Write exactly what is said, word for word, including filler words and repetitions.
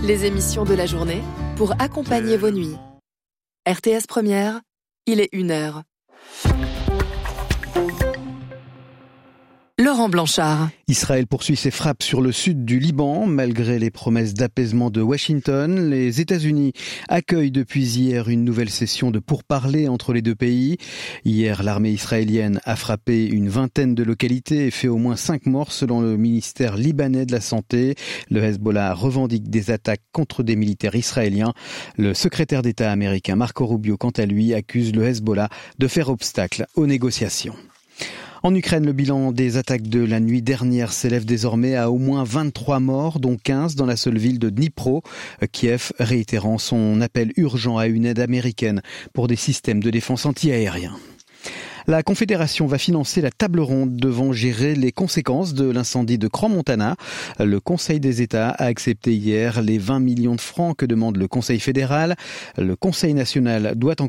Les émissions de la journée pour accompagner vos nuits. R T S Première, il est une heure. Laurent Blanchard. Israël poursuit ses frappes sur le sud du Liban. Malgré les promesses d'apaisement de Washington, les États-Unis accueillent depuis hier une nouvelle session de pourparlers entre les deux pays. Hier, l'armée israélienne a frappé une vingtaine de localités et fait au moins cinq morts selon le ministère libanais de la Santé. Le Hezbollah revendique des attaques contre des militaires israéliens. Le secrétaire d'État américain Marco Rubio, quant à lui, accuse le Hezbollah de faire obstacle aux négociations. En Ukraine, le bilan des attaques de la nuit dernière s'élève désormais à au moins vingt-trois morts, dont quinze dans la seule ville de Dnipro. Kiev réitérant son appel urgent à une aide américaine pour des systèmes de défense anti-aériens. La Confédération va financer la table ronde devant gérer les conséquences de l'incendie de Crans-Montana. Le Conseil des États a accepté hier les vingt millions de francs que demande le Conseil fédéral. Le Conseil national doit encore